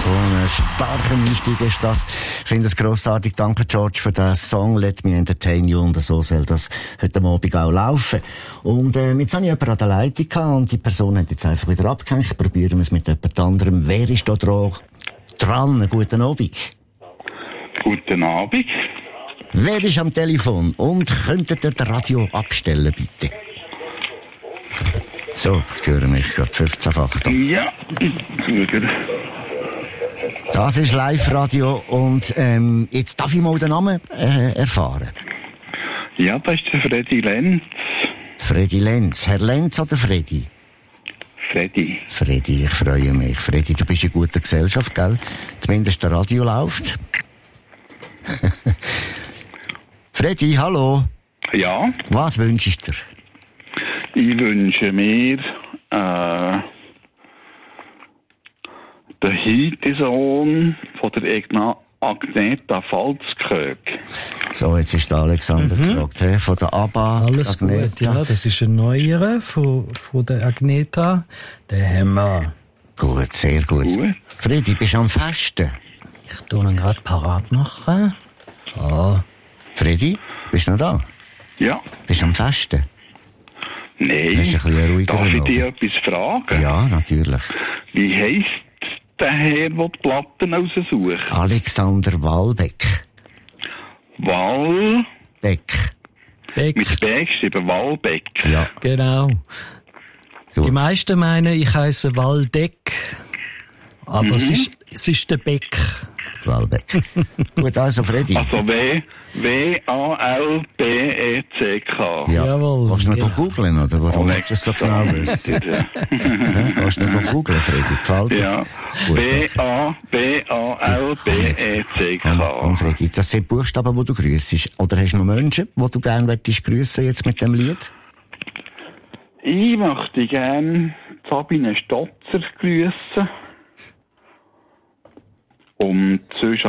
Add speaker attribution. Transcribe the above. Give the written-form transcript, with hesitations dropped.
Speaker 1: So ein starker Einstieg ist das. Ich finde es grossartig. Danke, George, für den Song «Let Me Entertain You». Und so soll das heute Abend auch laufen. Und jetzt habe ich jemanden an der Leitung gehabt und die Person hat jetzt einfach wieder abgehängt. Probieren wir es mit jemand anderem. Wer ist da dran? Guten Abend.
Speaker 2: Guten Abend.
Speaker 1: Wer ist am Telefon? Und könntet ihr das Radio abstellen, bitte? So, ich höre mich gerade 15-fach.
Speaker 2: Ja, gut.
Speaker 1: Das ist Live-Radio und jetzt darf ich mal den Namen erfahren.
Speaker 2: Ja, das ist der Freddy Lenz.
Speaker 1: Freddy Lenz. Herr Lenz oder Freddy?
Speaker 2: Freddy.
Speaker 1: Freddy, ich freue mich. Freddy, du bist in guter Gesellschaft, gell? Zumindest der Radio läuft. Freddy, hallo.
Speaker 2: Ja.
Speaker 1: Was wünschst du dir?
Speaker 2: Ich wünsche mir den Hitesohn von der Agneta Falzkög.
Speaker 1: So, jetzt ist der Alexander gefragt, von der ABBA.
Speaker 3: Alles
Speaker 1: Agneta.
Speaker 3: gut, ja. Das ist ein neuerer von der Agneta. Den haben wir.
Speaker 1: Gut, sehr gut. Freddy, bist du am Festen?
Speaker 3: Ich tue ihn gerade parat machen. Ah.
Speaker 1: Freddy, bist du noch da?
Speaker 2: Ja.
Speaker 1: Bist du am Festen?
Speaker 2: Nein.
Speaker 1: Das ist ein bisschen ruhiger.
Speaker 2: Darf ich dich etwas fragen?
Speaker 1: Ja, natürlich.
Speaker 2: Wie heisst der Herr, der die Platten raussucht?
Speaker 1: Alexander Wallbeck.
Speaker 2: Beck.
Speaker 3: Beck.
Speaker 2: Mit B geschrieben, Wallbeck.
Speaker 1: Ja.
Speaker 3: Genau.
Speaker 1: Gut.
Speaker 3: Die meisten meinen, ich heisse Waldeck. Aber es ist der Beck.
Speaker 1: Wallbeck. Gut, also Freddy.
Speaker 2: Also W-A-L-B-E-C-K.
Speaker 1: Ja.
Speaker 3: Jawohl.
Speaker 1: Kannst du noch
Speaker 3: genau.
Speaker 1: googlen, oder? Warum willst du das so genau wissen?
Speaker 2: Ja.
Speaker 1: Kannst du noch googlen, Freddy? Gefällt dir?
Speaker 2: Ja.
Speaker 1: Gut,
Speaker 2: B-A-B-A-L-B-E-C-K.
Speaker 1: Komm, Freddy, das sind Buchstaben, die du grüssest. Oder hast du noch Menschen, die du gerne grüssen möchtest jetzt mit dem Lied?
Speaker 2: Ich möchte gerne Sabine Stotzer grüssen. Und sonst